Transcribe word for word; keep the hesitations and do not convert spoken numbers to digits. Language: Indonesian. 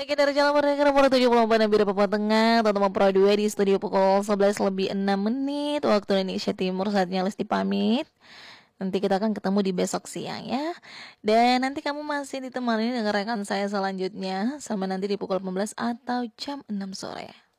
Oke, dari Jalan Merdeka nomor tujuh puluh empat Nabire Papua Tengah, Toto Pro dua di studio pukul sebelas lebih enam menit waktu Indonesia Timur. Saatnya Lesti pamit. Nanti kita akan ketemu di besok siang ya. Dan nanti kamu masih ditemani dengan rekan saya selanjutnya sama nanti di pukul delapan belas atau jam enam sore.